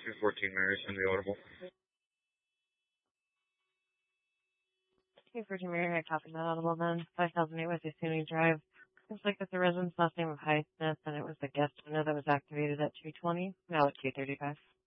214 Mary, send the audible. 214 Mary, I copied that audible then. 5008 was Yasuni Drive. Looks like that's the resident's last name of Highsmith, and it was the guest window that was activated at 2:20, now at 2:35.